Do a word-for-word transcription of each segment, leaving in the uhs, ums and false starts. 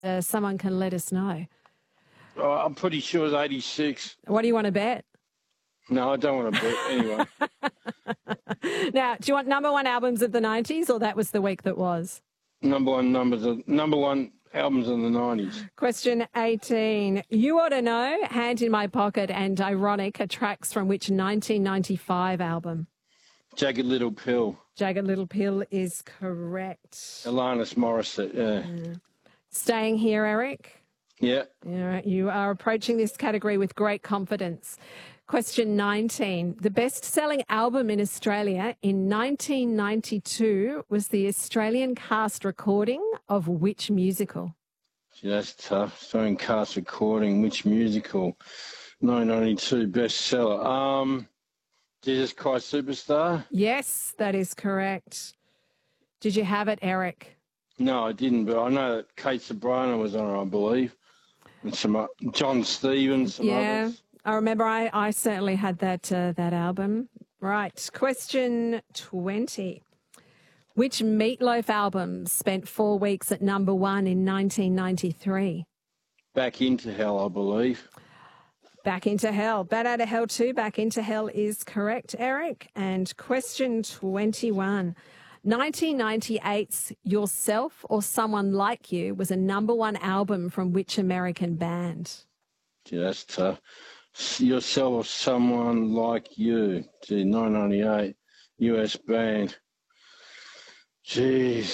uh, someone can let us know. Oh, I'm pretty sure it's eighty-six. What do you want to bet? No, I don't want to bet. Anyway. Now, do you want number one albums of the nineties, or that was the week that was? Number one numbers, of, number one albums in the nineties. Question eighteen. You Ought to Know, Hand in My Pocket, and Ironic are tracks from which nineteen ninety-five album? Jagged Little Pill. Jagged Little Pill is correct. Alanis Morissette, yeah. yeah. Staying here, Eric? Yeah. Yeah, you are approaching this category with great confidence. Question nineteen. The best-selling album in Australia in nineteen ninety-two was the Australian cast recording of which musical? Gee, that's tough. Australian cast recording, which musical? nineteen ninety-two bestseller. Um, Jesus Christ Superstar? Yes, that is correct. Did you have it, Eric? No, I didn't, but I know that Kate Sobrano was on it, I believe. And some uh, John Stevens, some yeah. others. I remember I, I certainly had that uh, that album. Right. Question twenty. Which Meatloaf album spent four weeks at number one in nineteen ninety-three? Back Into Hell, I believe. Back Into Hell. Bat Out of Hell two, Back Into Hell is correct, Eric. And question twenty-one. nineteen ninety-eight's Yourself or Someone Like You was a number one album from which American band? Gee, that's tough. Yourself or Someone Like You. Gee, nineteen ninety-eight, U S band. Jeez.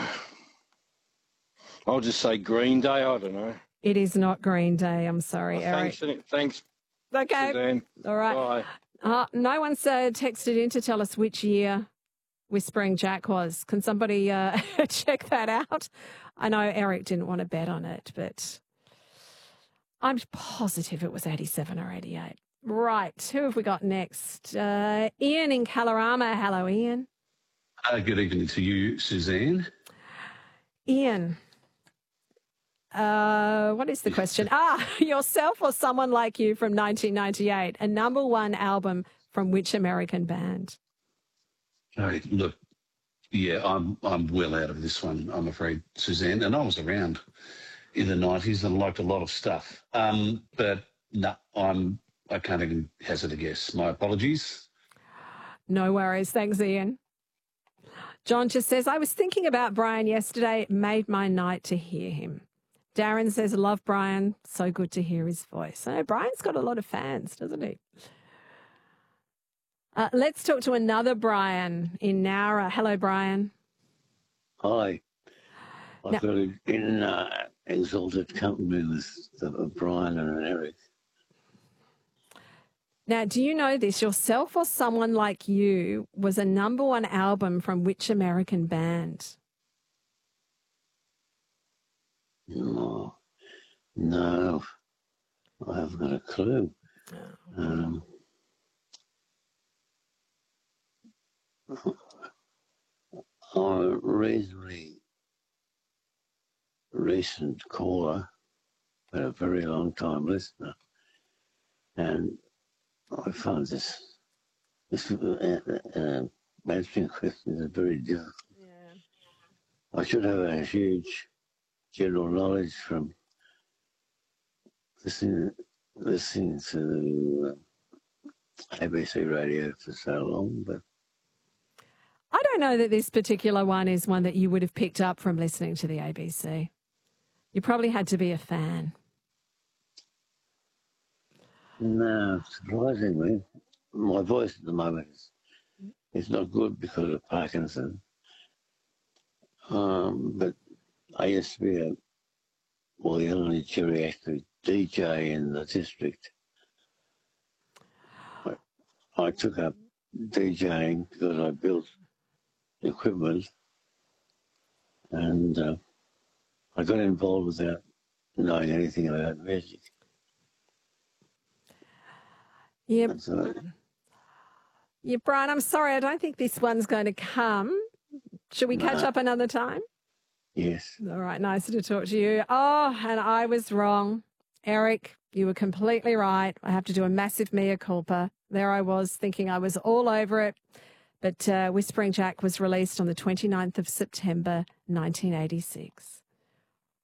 I'll just say Green Day. I don't know. It is not Green Day. I'm sorry, oh, Eric. Thanks. Thanks. Okay. Suzanne. All right. Bye. Uh, no one's uh, texted in to tell us which year Whispering Jack was. Can somebody uh, check that out? I know Eric didn't want to bet on it, but I'm positive it was eighty-seven or eighty-eight. Right. Who have we got next? Uh, Ian in Kalorama. Hello, Ian. Uh, good evening to you, Suzanne. Ian, uh, what is the question? ah, Yourself or Someone Like You from nineteen ninety-eight, a number one album from which American band? Hey, look, yeah, I'm I'm well out of this one, I'm afraid, Suzanne. And I was around in the nineties and liked a lot of stuff. Um, but no, I'm I can't even hazard a guess. My apologies. No worries. Thanks, Ian. John just says, I was thinking about Brian yesterday. It made my night to hear him. Darren says, love Brian. So good to hear his voice. I know Brian's got a lot of fans, doesn't he? Uh, let's talk to another Brian in Nowra. Hello, Brian. Hi. I've now, got a, in uh, exalted company with uh, Brian and Eric. Now, do you know this? Yourself or Someone Like You was a number one album from which American band? No, no, I haven't got a clue. Um, I'm a reasonably recent caller, but a very long time listener, and I find this this uh, uh, answering questions are very difficult. Yeah. I should have a huge general knowledge from listening listening to uh, A B C radio for so long, but I don't know that this particular one is one that you would have picked up from listening to the A B C. You probably had to be a fan. No, surprisingly, my voice at the moment is, is not good because of Parkinson. Um, but I used to be a, well, the only geriatric D J in the district. I, I took up DJing because I built equipment, and uh, I got involved without knowing anything about music. Yep. Yeah, Brian, I'm sorry, I don't think this one's going to come. Should we catch No. up another time? Yes. All right, nice to talk to you. Oh, and I was wrong. Eric, you were completely right. I have to do a massive mea culpa. There I was thinking I was all over it. But uh, Whispering Jack was released on the twenty-ninth of September, nineteen eighty-six.